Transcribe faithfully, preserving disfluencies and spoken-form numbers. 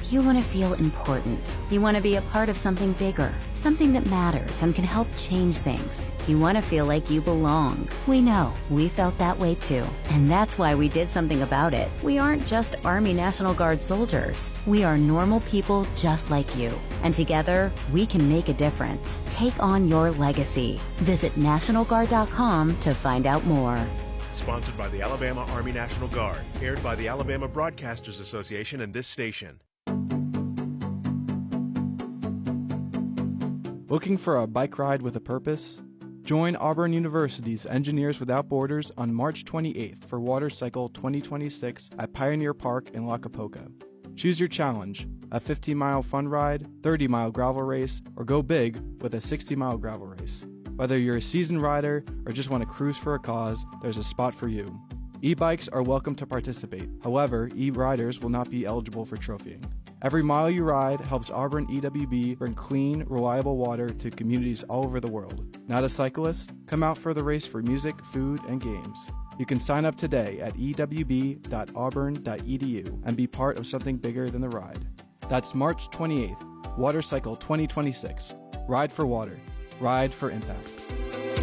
You want to feel important. You want to be a part of something bigger, something that matters and can help change things. You want to feel like you belong. We know. We felt that way too. And that's why we did something about it. We aren't just Army National Guard soldiers. We are normal people just like you. And together, we can make a difference. Take on your legacy. Visit National Guard dot com to find out more. Sponsored by the Alabama Army National Guard. Aired by the Alabama Broadcasters Association and this station. Looking for a bike ride with a purpose? Join Auburn University's Engineers Without Borders on March twenty-eighth for Water Cycle twenty twenty-six at Pioneer Park in Lacapoca. Choose your challenge, a fifteen mile fun ride, thirty mile gravel race, or go big with a sixty mile gravel race. Whether you're a seasoned rider or just want to cruise for a cause, there's a spot for you. E-bikes are welcome to participate. However, e-riders will not be eligible for trophying. Every mile you ride helps Auburn E W B bring clean, reliable water to communities all over the world. Not a cyclist? Come out for the race for music, food, and games. You can sign up today at e w b dot auburn dot e d u and be part of something bigger than the ride. That's March twenty-eighth, Water Cycle twenty twenty-six. Ride for water. Ride for impact.